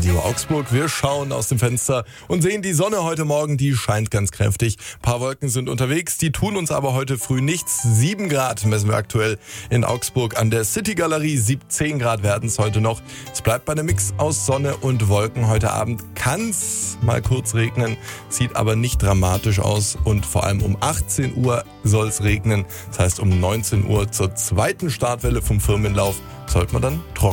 Radio Augsburg. Wir schauen aus dem Fenster und sehen die Sonne heute Morgen, die scheint ganz kräftig. Ein paar Wolken sind unterwegs, die tun uns aber heute früh nichts. 7 Grad messen wir aktuell in Augsburg an der City Galerie. 17 Grad werden es heute noch. Es bleibt bei einem Mix aus Sonne und Wolken. Heute Abend kann es mal kurz regnen, sieht aber nicht dramatisch aus. Und vor allem um 18 Uhr soll es regnen. Das heißt, um 19 Uhr zur zweiten Startwelle vom Firmenlauf sollte man dann trocken.